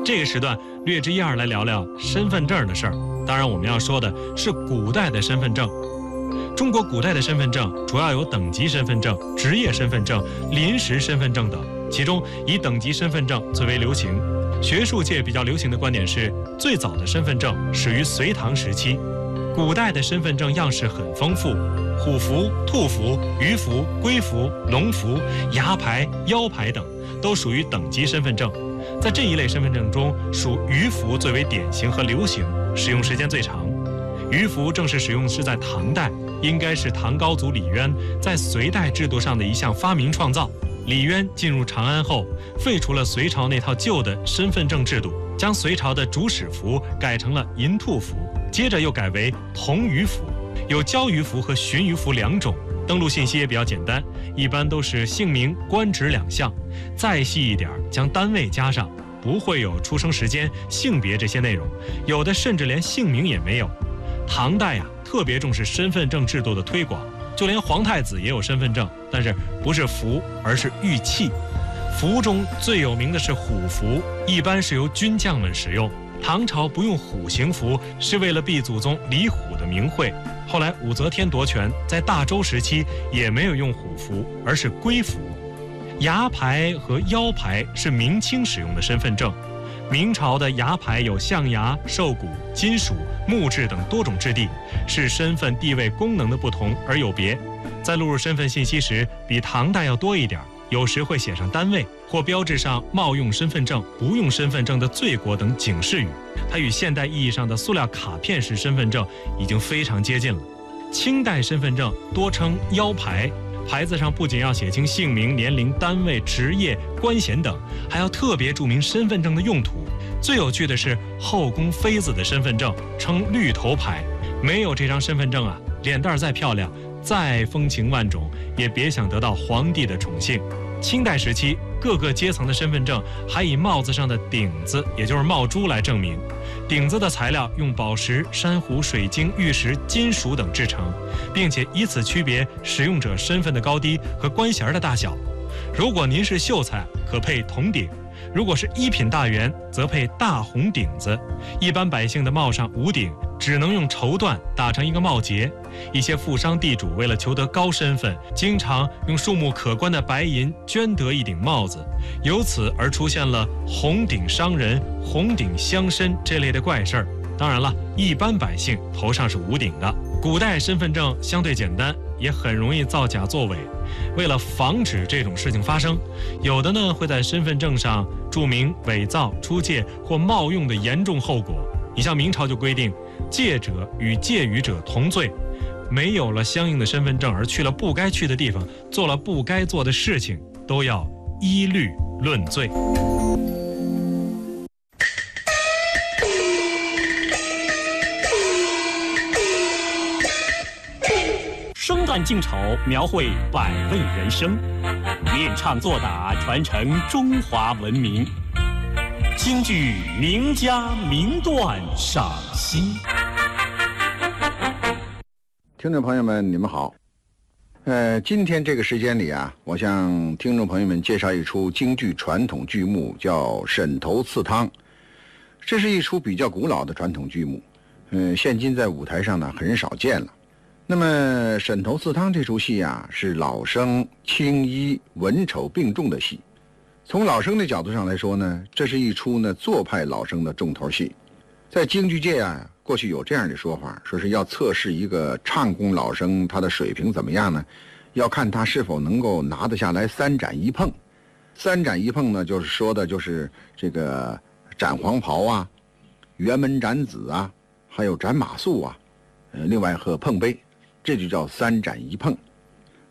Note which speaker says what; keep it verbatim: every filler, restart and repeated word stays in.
Speaker 1: 这个时段略知一二来聊聊身份证的事儿。当然，我们要说的是古代的身份证。中国古代的身份证主要有等级身份证、职业身份证、临时身份证等，其中以等级身份证最为流行。学术界比较流行的观点是，最早的身份证始于隋唐时期。古代的身份证样式很丰富，虎符、兔符、鱼符、龟符、龙符、牙牌、腰牌等都属于等级身份证。在这一类身份证中，属鱼符最为典型和流行，使用时间最长。鱼符正式使用是在唐代，应该是唐高祖李渊在隋代制度上的一项发明创造。李渊进入长安后，废除了隋朝那套旧的身份证制度，将隋朝的主使符改成了银兔符，接着又改为铜鱼符，有交鱼符和巡鱼符两种。登录信息也比较简单，一般都是姓名、官职两项，再细一点将单位加上，不会有出生时间、性别这些内容，有的甚至连姓名也没有。唐代呀、啊，特别重视身份证制度的推广，就连皇太子也有身份证，但是不是符，而是玉器。符中最有名的是虎符，一般是由军将们使用。唐朝不用虎形符，是为了避祖宗李虎的名讳。后来武则天夺权，在大周时期也没有用虎符，而是龟符。牙牌和腰牌是明清使用的身份证。明朝的牙牌有象牙、兽骨、金属、木质等多种质地，是身份地位功能的不同而有别。在录入身份信息时，比唐代要多一点，有时会写上单位，或标志上冒用身份证、不用身份证的罪过等警示语。它与现代意义上的塑料卡片式身份证已经非常接近了。清代身份证多称腰牌，牌子上不仅要写清姓名、年龄、单位、职业、官衔等，还要特别注明身份证的用途。最有趣的是后宫妃子的身份证称绿头牌，没有这张身份证啊，脸蛋再漂亮、再风情万种，也别想得到皇帝的宠幸。清代时期，各个阶层的身份证还以帽子上的顶子，也就是帽珠来证明。顶子的材料用宝石、珊瑚、水晶、玉石、金属等制成，并且以此区别使用者身份的高低和官衔的大小。如果您是秀才，可配铜顶；如果是一品大员，则配大红顶子。一般百姓的帽上无顶，只能用绸缎打成一个帽结。一些富商地主为了求得高身份，经常用数目可观的白银捐得一顶帽子，由此而出现了红顶商人、红顶乡绅这类的怪事儿。当然了，一般百姓头上是无顶的。古代身份证相对简单，也很容易造假作伪。为了防止这种事情发生，有的呢会在身份证上注明伪造、出借或冒用的严重后果。你像明朝就规定，借者与借予者同罪，没有了相应的身份证而去了不该去的地方，做了不该做的事情，都要依律论罪。
Speaker 2: 生旦净丑，描绘百味人生；练唱作打，传承中华文明。京剧名家名段赏析。
Speaker 3: 听众朋友们，你们好。呃，今天这个时间里啊，我向听众朋友们介绍一出京剧传统剧目，叫《沈头刺汤》。这是一出比较古老的传统剧目，呃，现今在舞台上呢很少见了。那么沈头刺汤这出戏啊，是老生青衣文丑并重的戏。从老生的角度上来说呢，这是一出呢做派老生的重头戏。在京剧界啊，过去有这样的说法，说是要测试一个唱功老生他的水平怎么样呢，要看他是否能够拿得下来三斩一碰。三斩一碰呢，就是说的就是这个斩黄袍啊、辕门斩子啊，还有斩马谡啊，呃，另外和碰杯，这就叫三斩一碰。